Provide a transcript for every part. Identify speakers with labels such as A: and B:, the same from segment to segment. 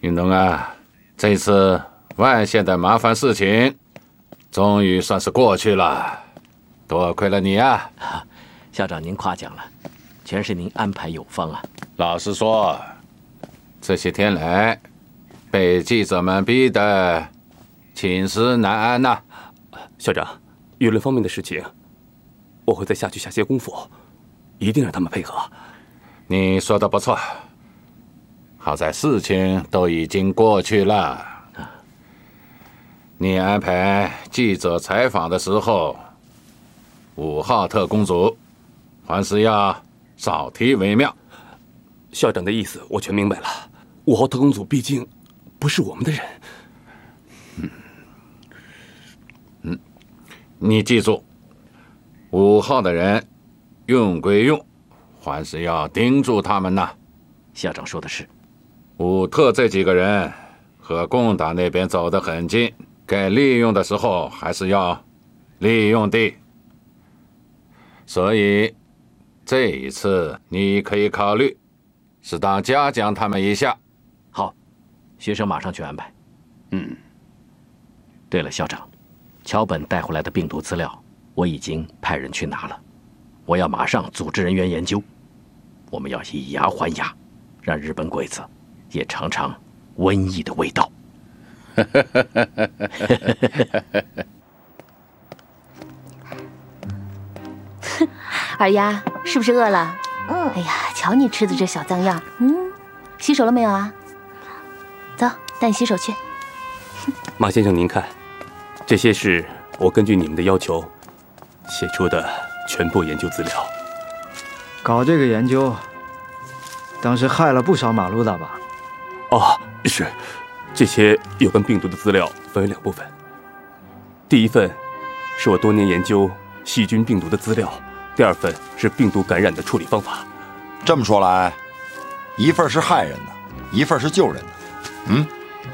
A: 运动啊，这次万县的麻烦事情终于算是过去了，多亏了你啊！
B: 校长您夸奖了，全是您安排有方啊。
A: 老实说，这些天来被记者们逼得寝食难安呐。
C: 校长，舆论方面的事情，我会再下去下些功夫，一定让他们配合。
A: 你说的不错，好在事情都已经过去了。你安排记者采访的时候，5号特工组还是要少提为妙。
C: 校长的意思我全明白了，5号特工组毕竟不是我们的人。
A: 你记住，5号的人用归用，还是要盯住他们呐。
B: 校长说的是
A: 5特这几个人和共党那边走得很近，该利用的时候还是要利用的。所以这一次你可以考虑适当嘉奖他们一下。
B: 好，学生马上去安排。对了，校长，桥本带回来的病毒资料，我已经派人去拿了。我要马上组织人员研究，我们要以牙还牙，让日本鬼子也尝尝瘟疫的味道。
D: 二丫，是不是饿了？哎呀，瞧你吃的这小脏样。洗手了没有啊？走，带你洗手去。
C: 马先生，您看，这些是我根据你们的要求写出的全部研究资料。
E: 搞这个研究，当时害了不少马路大吧？
C: 哦，是，这些有关病毒的资料分为2部分。第一份是我多年研究细菌病毒的资料，第2份是病毒感染的处理方法。
F: 这么说来，一份是害人的，一份是救人的。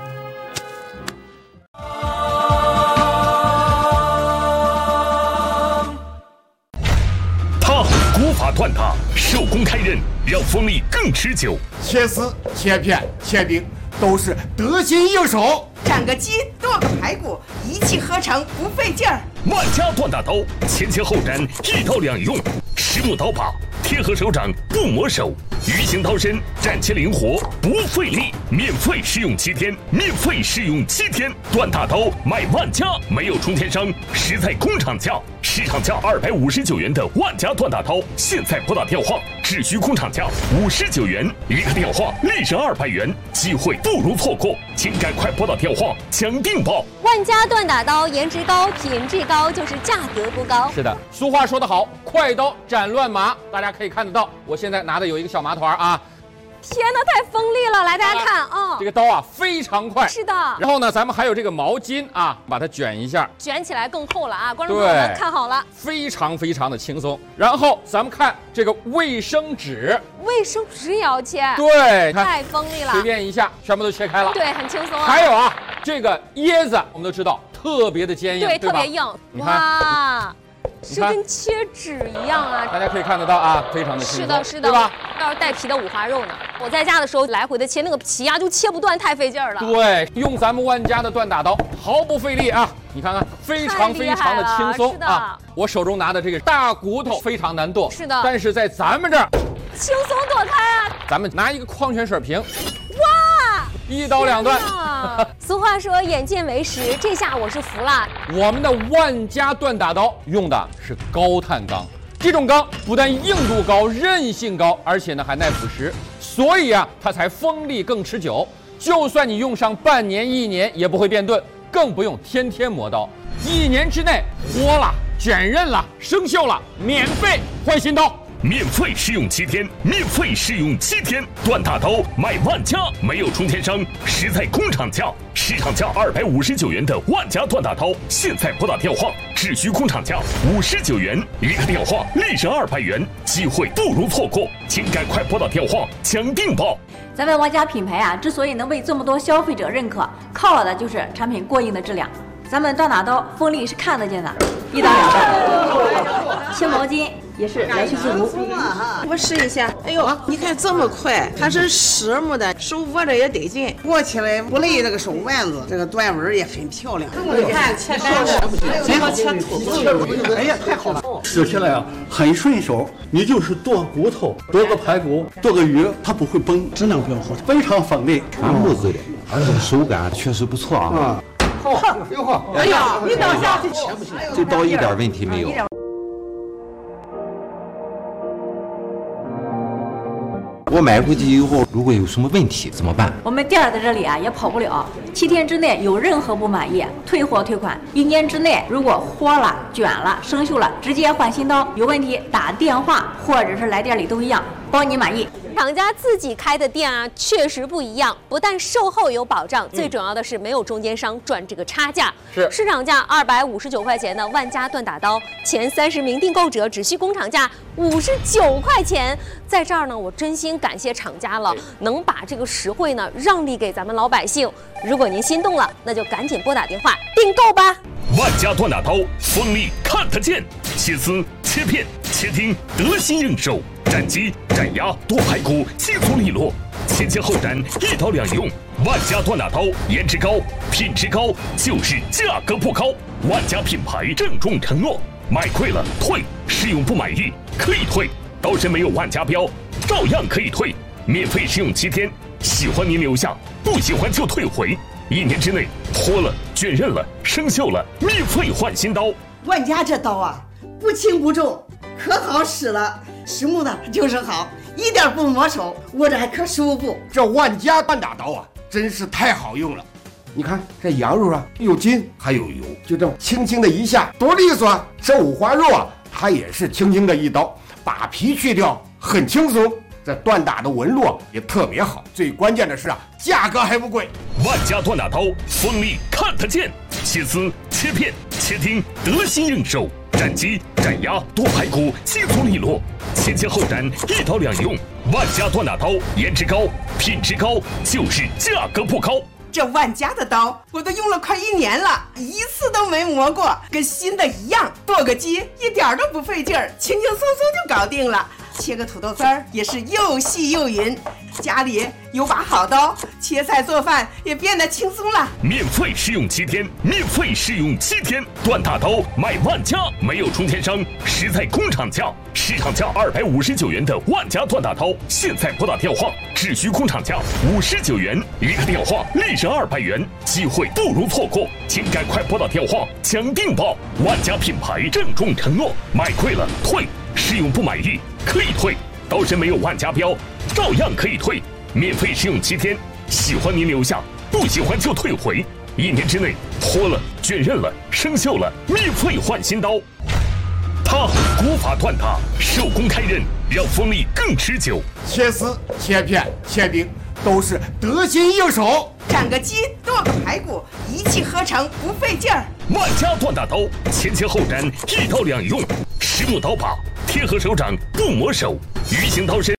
G: 古法断塔，手工开刃，让锋利更持久。
H: 切丝、切片、切丁，都是得心应手。
I: 斩个鸡，剁个排骨，一气呵成，不费劲儿。
G: 万家断大刀，前后斩，1刀2用，实木刀把，贴合手掌不磨手，鱼形刀身，斩切灵活，不费力，免费试用7天，免费试用7天。断大刀卖万家，没有充填商，实在工厂价，市场价259元的万家断大刀，现在拨打电话只需工厂价59元，一个电话立省200元，机会不容错过，请赶快拨打电话抢订吧！
J: 万家断打刀，颜值高，品质高，就是价格不高。
K: 是的，俗话说得好，快刀斩乱麻。大家可以看得到，我现在拿的有一个小麻团啊。
J: 天哪，太锋利了！来，大家看啊，
K: 这个刀啊非常快。
J: 是的。
K: 然后呢，咱们还有这个毛巾啊，把它卷一下，
J: 卷起来更厚了啊！观众朋友们看好了，
K: 非常的轻松。然后咱们看这个卫生纸，
J: 卫生纸也要切，
K: 对，
J: 太锋利了，
K: 随便一下，全部都切开了，
J: 对，很轻松啊。
K: 还有啊，这个椰子我们都知道特别的坚硬，
J: 对，特别硬，哇。是跟切纸一样啊！
K: 大家可以看得到啊，非常的轻松。
J: 是的，是的，
K: 对吧？
J: 要是带皮的五花肉呢？我在家的时候来回的切，那个皮呀就切不断，太费劲儿了。
K: 对，用咱们万家的断打刀，毫不费力啊！你看看，非常的轻松啊！我手中拿的这个大骨头非常难剁，
J: 是的，
K: 但是在咱们这儿
J: 轻松剁开啊！
K: 咱们拿一个矿泉水瓶，哇，1刀2断。
J: 俗话说眼见为实，这下我是服了。
K: 我们的万家断打刀用的是高碳钢，这种钢不但硬度高、韧性高，而且呢还耐腐蚀，所以啊它才锋利更持久。就算你用上半年、1年也不会变钝，更不用天天磨刀，1年之内脱了、卷刃了、生锈了，免费换新刀。
G: 免费试用7天，免费试用7天。断大刀卖万家，没有充填商，实在工厂价，市场价259元的万家断大刀，现在拨打电话只需工厂价59元，一个电话立省200元，机会不容错过，请赶快拨打电话抢订吧！
L: 咱们万家品牌啊，之所以能被这么多消费者认可，靠的就是产品过硬的质量。咱们断打刀锋利是看得见的，1刀2断。切毛巾也是来去自如。
I: 我试一下，哎呦，你看这么快，它是实木的，手握着也得劲，握起来不累，这个手腕子，这个断纹也很漂亮。你看切干的，结果切土，
M: 哎呀，太好了！吃起来啊很顺手，你就是剁骨头、剁个排骨、剁个鱼，它不会崩，质量比较好，非常锋利，
N: 全部质量，而且手感确实不错啊。
M: 好，又好。
I: 哎呀，一刀下去，
N: 这刀一点问题没有。我买回去以后，如果有什么问题怎么办？
L: 我们店在这里啊也跑不了，7天之内有任何不满意，退货退款；1年之内如果豁了、卷了、生锈了，直接换新刀。有问题打电话或者是来店里都一样，包你满意。
J: 厂家自己开的店啊，确实不一样，不但售后有保障，最重要的是没有中间商赚这个差价。
K: 是
J: 市场价259块钱的万家锻打刀，前30名订购者只需工厂价59块钱。在这儿呢，我真心感谢厂家了，能把这个实惠呢让利给咱们老百姓。如果您心动了，那就赶紧拨打电话订购吧。
G: 万家锻打刀，锋利看得见，切丝、切片、切丁，得心应手。斩鸡、斩鸭、剁排骨，轻松利落，前前后斩，一刀两用。万家锻打刀，颜值高，品质高，就是价格不高。万家品牌郑重承诺：买贵了退，试用不满意可以退，刀身没有万家标，照样可以退，免费试用7天，喜欢您留下，不喜欢就退回。1年之内脱了、卷刃了、生锈了，免费换新刀。
I: 万家这刀啊，不轻不重，可好使了。实木的就是好，一点不磨手，握着还可舒服。
H: 这万家锻打刀啊，真是太好用了。你看这羊肉啊，有筋还有油，就这么轻轻的一下，多利索啊！这五花肉啊，它也是轻轻的一刀，把皮去掉，很轻松。这锻打的纹路也特别好，最关键的是啊，价格还不贵。
G: 万家锻打刀，锋利看得见，切丝、切片、切丁，得心应手。斩鸡、斩鸭、剁排骨，轻松利落，前前后斩，一刀两用。万家锻打刀，颜值高，品质高，就是价格不高。
I: 这万家的刀我都用了快1年了，一次都没磨过，跟新的一样。剁个鸡一点都不费劲儿，轻轻松松就搞定了。切个土豆丝儿也是又细又匀，家里有把好刀，切菜做饭也变得轻松了。
G: 免费试用7天，免费试用7天，锻打刀买万家，没有充填商，实在工厂价，市场价259元的万家锻打刀，现在拨打电话只需工厂价59元，一个电话立省200元，机会不容错过，请赶快拨打电话抢订吧！万家品牌郑重承诺：买贵了退，试用不满意可以退，刀身没有万家标，照样可以退，免费试用7天，喜欢您留下，不喜欢就退回。1年之内脱了、卷刃了、生锈了，免费换新刀。它古法锻打，手工开刃，让锋利更持久。
H: 切丝、切片、切丁，都是得心应手。
I: 斩个鸡、剁个排骨，一气呵成，不费劲儿。
G: 万家锻打刀，前前后斩，一刀两用，实木刀把，贴合手掌，不磨手，鱼形刀身。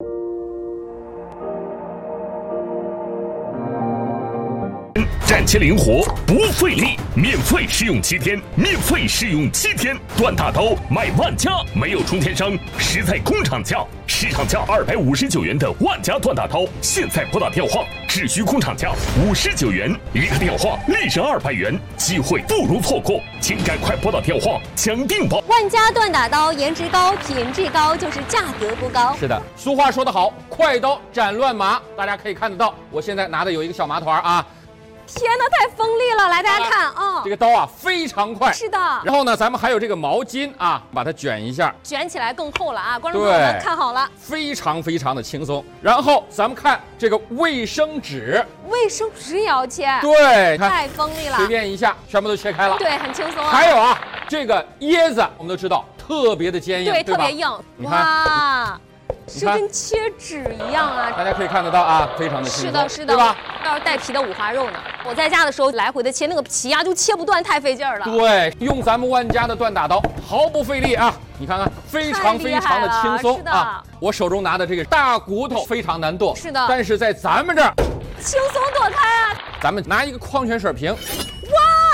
G: 斩切灵活，不费力，免费试用7天，免费试用7天。锻打刀买万家，没有充填商，实在工厂价，市场价259元的万家锻打刀，现在拨打电话只需工厂价59元，一个电话立省200元，机会不容错过，请赶快拨打电话抢订吧！
J: 万家锻打刀，颜值高，品质高，就是价格不高。
K: 是的，俗话说得好，快刀斩乱麻。大家可以看得到，我现在拿的有一个小麻团啊。
J: 天哪，太锋利了！来，大家看啊，
K: 这个刀啊非常快。
J: 是的。
K: 然后呢，咱们还有这个毛巾啊，把它卷一下，
J: 卷起来更厚了啊！观众朋友们看好了，
K: 非常非常的轻松。然后咱们看这个卫生纸，
J: 卫生纸也要切，
K: 对，
J: 太锋利了，
K: 随便一下，全部都切开了。
J: 对，很轻松啊。
K: 还有啊，这个椰子我们都知道特别的坚硬，
J: 对，特别硬。哇！是跟切纸一样啊！
K: 大家可以看得到啊，非常的轻松。
J: 是的，是的，
K: 对吧？
J: 要是带皮的五花肉呢？我在家的时候来回的切那个皮啊，就切不断，太费劲儿了。
K: 对，用咱们万家的锻打刀，毫不费力啊！你看看，非常非常的轻松啊！我手中拿的这个大骨头非常难剁，
J: 是的，
K: 但是在咱们这儿
J: 轻松剁开啊！
K: 咱们拿一个矿泉水瓶，
J: 哇，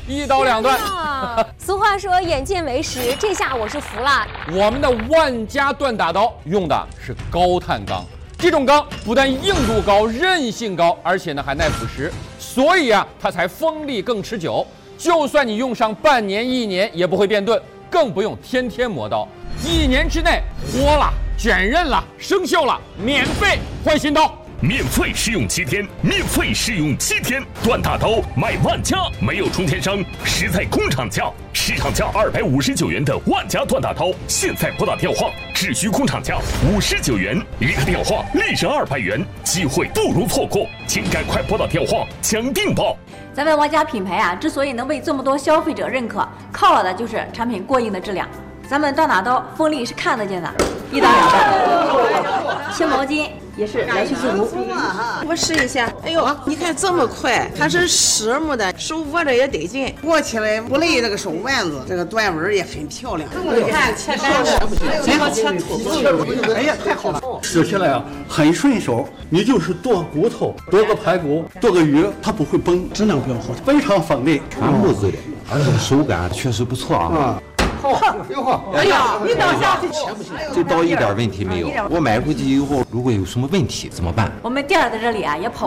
K: 一刀两断。
J: 俗话说眼见为实，这下我是服了。
K: 我们的万家锻打刀用的是高碳钢，这种钢不但硬度高、韧性高，而且呢还耐腐蚀，所以啊它才锋利更持久。就算你用上半年、1年也不会变钝，更不用天天磨刀，1年之内豁了、卷刃了、生锈了，免费换新刀。
G: 免费试用7天，免费试用7天，锻打刀卖万家，没有充填商，实在工厂价，市场价259元的万家锻打刀，现在拨打电话只需工厂价59元，一个电话立省200元，机会不容错过，请赶快拨打电话抢订吧。
L: 咱们万家品牌啊，之所以能被这么多消费者认可，靠的就是产品过硬的质量。咱们锻打刀锋利是看得见的，一刀两断。切毛巾也是来去自如。
I: 我试一下，哎呦，你看这么快，它是实木的，手握着也得劲，握起来不累，这个手腕子，这个断纹也很漂亮。你看切干净，最好切土豆。
M: 哎呀，太好了，吃起来啊很顺手。你就是剁骨头，剁个排骨，剁个鱼，它不会崩，质量比较好，非常锋利，
N: 全部质量，而且手感确实不错啊。
I: 又好，哎呀，一刀下去，
N: 这刀一点问题没有。我买回去以后，如果有什么问题怎么办？
L: 我们店儿在这里啊，也跑